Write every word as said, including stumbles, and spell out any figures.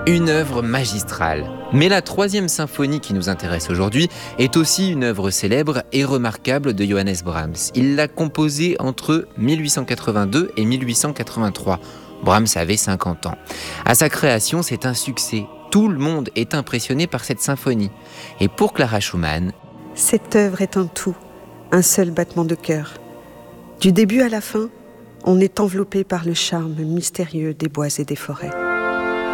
Une œuvre magistrale. Mais la troisième symphonie qui nous intéresse aujourd'hui est aussi une œuvre célèbre et remarquable de Johannes Brahms. Il l'a composée entre mille huit cent quatre-vingt-deux et mille huit cent quatre-vingt-trois. Brahms avait cinquante ans. À sa création, c'est un succès. Tout le monde est impressionné par cette symphonie. Et pour Clara Schumann, cette œuvre est un tout, un seul battement de cœur. Du début à la fin, on est enveloppé par le charme mystérieux des bois et des forêts.